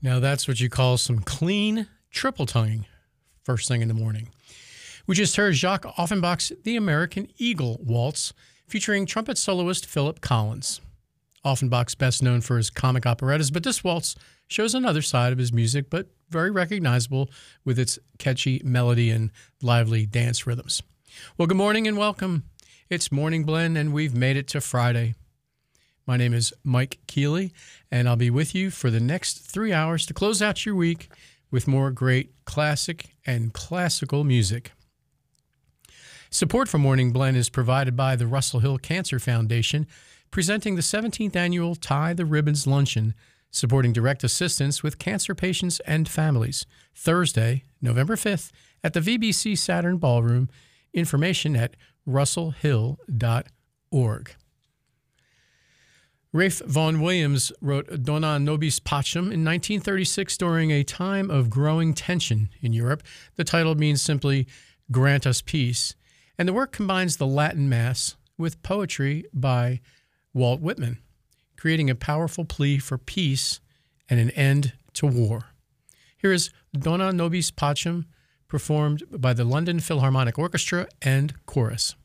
Now that's what you call some clean triple tonguing first thing in the morning. We just heard Jacques Offenbach's The American Eagle Waltz featuring trumpet soloist Philip Collins. Offenbach's best known for his comic operettas, but this waltz shows another side of his music, but very recognizable with its catchy melody and lively dance rhythms. Well, good morning and welcome. It's Morning Blend, and we've made it to Friday. My name is Mike Keeley, and I'll be with you for the next 3 hours to close out your week with more great classic and classical music. Support for Morning Blend is provided by the Russell Hill Cancer Foundation, presenting the 17th annual Tie the Ribbons Luncheon, supporting direct assistance with cancer patients and families. Thursday, November 5th, at the VBC Saturn Ballroom. Information at russellhill.org. Ralph Vaughan Williams wrote Dona Nobis Pacem in 1936 during a time of growing tension in Europe. The title means simply Grant Us Peace, and the work combines the Latin Mass with poetry by Walt Whitman, creating a powerful plea for peace and an end to war. Here is Dona Nobis Pacem, performed by the London Philharmonic Orchestra and Chorus.